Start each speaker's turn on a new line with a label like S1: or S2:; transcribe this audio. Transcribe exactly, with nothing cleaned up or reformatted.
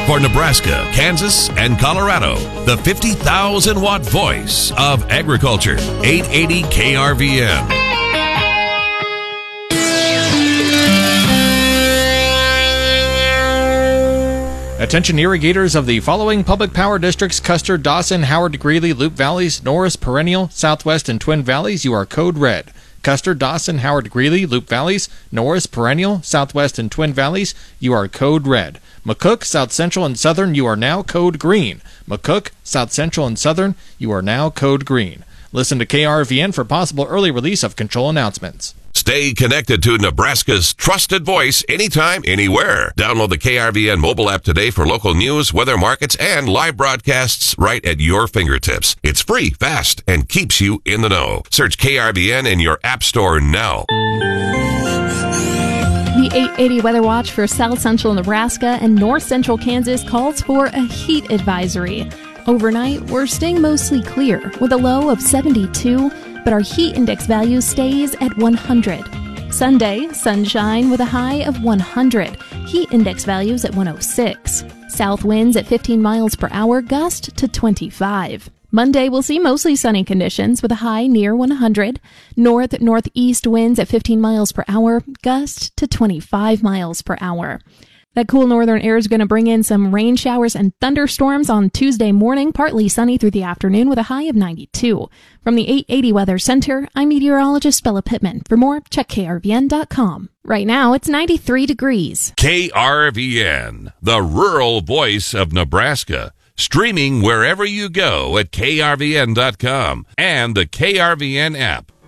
S1: For Nebraska, Kansas, and Colorado, the fifty thousand watt voice of agriculture. eight eighty K R V N.
S2: Attention irrigators of the following public power districts: Custer, Dawson, Howard, Greeley, Loup Valleys, Norris, Perennial, Southwest, and Twin Valleys. You are code red. Custer, Dawson, Howard, Greeley, Loup Valleys, Norris, Perennial, Southwest, and Twin Valleys. You are code red. McCook, South Central, and Southern. You are now code green. McCook, South Central, and Southern. You are now code green. Listen to K R V N for possible early release of control announcements.
S1: Stay connected to Nebraska's trusted voice anytime, anywhere. Download the K R V N mobile app today for local news, weather, markets, and live broadcasts right at your fingertips. It's free, fast, and keeps you in the know. Search K R V N in your app store now.
S3: The eight eighty Weather Watch for South Central Nebraska and North Central Kansas calls for a heat advisory. Overnight, we're staying mostly clear with a low of seventy-two, but our heat index value stays at one hundred. Sunday, sunshine with a high of one hundred. Heat index values at one oh six. South winds at fifteen miles per hour, gust to twenty-five. Monday, we'll see mostly sunny conditions with a high near one hundred. North-northeast winds at fifteen miles per hour, gust to twenty-five miles per hour. That cool northern air is going to bring in some rain showers and thunderstorms on Tuesday morning, partly sunny through the afternoon with a high of ninety-two. From the eight eighty Weather Center, I'm meteorologist Bella Pittman. For more, check K R V N dot com. Right now, it's ninety-three degrees.
S1: K R V N, the rural voice of Nebraska. Streaming wherever you go at K R V N dot com and the K R V N app.